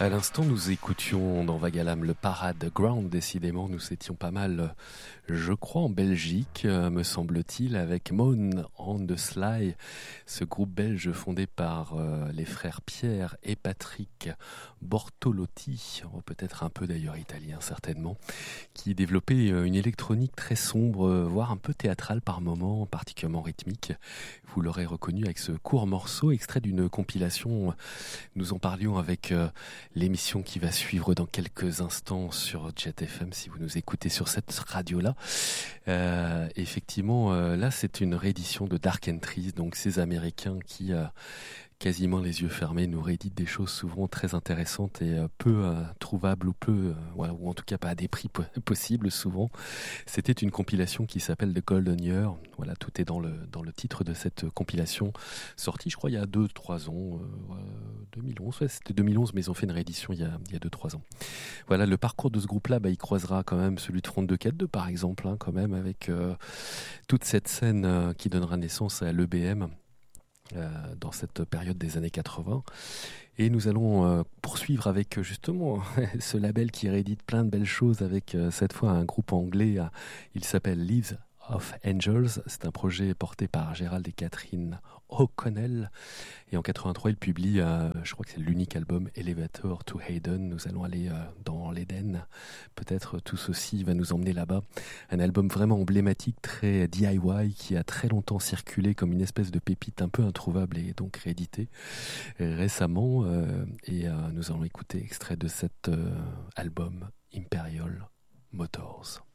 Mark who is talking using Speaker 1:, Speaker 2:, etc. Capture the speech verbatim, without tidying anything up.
Speaker 1: À l'instant, nous écoutions dans Vagalam le Parade Ground. Décidément, nous étions pas mal, je crois, en Belgique, me semble-t-il, avec Moan on the Sly, ce groupe belge fondé par euh, les frères Pierre et Patrick Bortolotti, peut-être un peu d'ailleurs italien certainement, qui développait une électronique très sombre, voire un peu théâtrale par moments, particulièrement rythmique. Vous l'aurez reconnu avec ce court morceau, extrait d'une compilation. Nous en parlions avec euh, l'émission qui va suivre dans quelques instants sur Jet F M, si vous nous écoutez sur cette radio-là. Euh, effectivement, euh, là, c'est une réédition de Dark Entries, donc ces Américains qui, euh, quasiment les yeux fermés, nous rééditent des choses souvent très intéressantes et euh, peu euh, trouvables ou peu, euh, voilà, ou en tout cas pas à des prix po- possibles souvent. C'était une compilation qui s'appelle The Golden Year. Voilà, tout est dans le dans le titre de cette compilation, sortie, je crois, il y a deux trois ans, euh, deux mille onze. Ouais, c'était deux mille onze, mais ils ont fait une réédition il y a il y a deux trois ans. Voilà, le parcours de ce groupe-là, bah, il croisera quand même celui de Front deux quatre deux, par exemple, hein, quand même, avec euh, toute cette scène euh, qui donnera naissance à l'E B M. Euh, dans cette période des années quatre-vingts. Et nous allons euh, poursuivre avec justement ce label qui réédite plein de belles choses avec euh, cette fois un groupe anglais. Euh, il s'appelle Leaves of Angels. C'est un projet porté par Gérald et Catherine O'Connell. Et en quatre-vingt-trois, il publie, euh, je crois que c'est l'unique album Elevator to Hayden. Nous allons aller euh, dans l'Éden. Peut-être tout ceci va nous emmener là-bas. Un album vraiment emblématique, très D I Y, qui a très longtemps circulé comme une espèce de pépite un peu introuvable et donc réédité euh, récemment. Euh, et euh, nous allons écouter extrait de cet euh, album Imperial Motors.